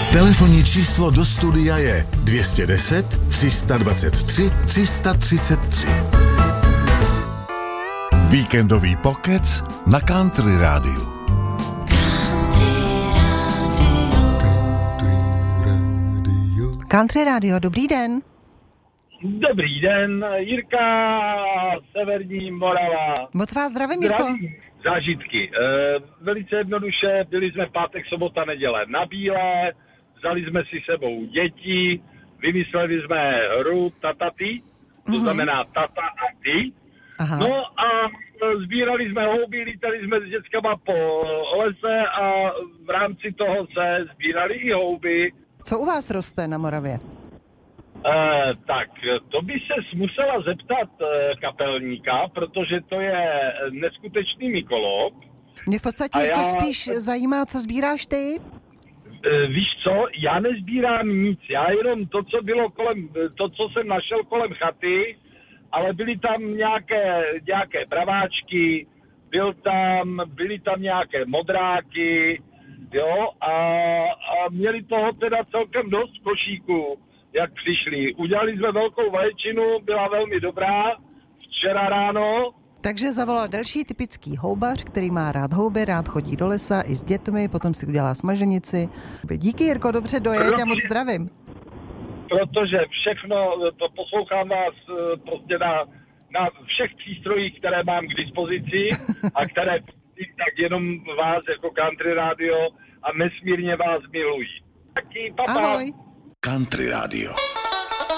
Telefonní číslo do studia je 210 323 333. Víkendový pokec na Country Rádiu. Country Radio, dobrý den. Dobrý den, Jirka, Severní Morava. Moc vás zdravím, Jirko. Zážitky. Velice jednoduše, byli jsme pátek, sobota, neděle na bílé, vzali jsme si sebou děti, vymysleli jsme hru tataty, to znamená tata a ty. Aha. No a sbírali jsme houby, lítali jsme s dětskama po lese a v rámci toho se sbírali i houby. Co u vás roste na Moravě? Tak, to by se musela zeptat kapelníka, protože to je neskutečný mykolog. Mě v podstatě jako spíš zajímá, co sbíráš ty? Víš co, já nezbírám nic, já jenom to, co bylo kolem, to, co jsem našel kolem chaty, ale byly tam nějaké braváčky, byly tam nějaké modráky, jo, a měli toho teda celkem dost košíků, jak přišli. Udělali jsme velkou vaječinu, byla velmi dobrá, včera ráno. Takže zavolal další typický houbař, který má rád houby, rád chodí do lesa i s dětmi, potom si udělá smaženici. Díky, Jirko, dobře dojeď a moc zdravím. Protože všechno, to poslouchám vás prostě na všech přístrojích, které mám k dispozici a které tak jenom vás jako Country Radio a nesmírně vás milují. Taky, papa. Ahoj. Country Radio.